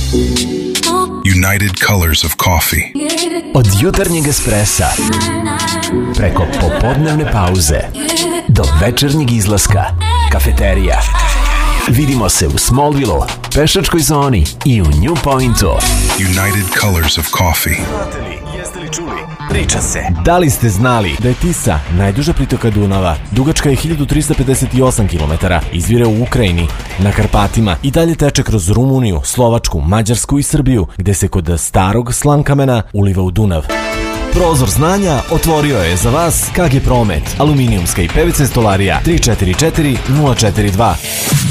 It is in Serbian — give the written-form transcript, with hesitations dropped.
United Colors of Coffee. Od jutarnjeg espressa preko popodnevne pauze do večernjeg izlaska, kafeterija. Vidimo se u Smallville-u, pešačkoj zoni i u New Pointu. United Colors of Coffee. Jeste li čuli? Priča se. Da li ste znali da je Tisa najduža pritoka Dunava? Dugačka je 1358 km, izvire u Ukrajini, na Karpatima i dalje teče kroz Rumuniju, Slovačku, Mađarsku i Srbiju, gde se kod starog slankamena uliva u Dunav. Prozor znanja otvorio je za vas KG Promet, aluminijumska i PVC stolarija 344 042.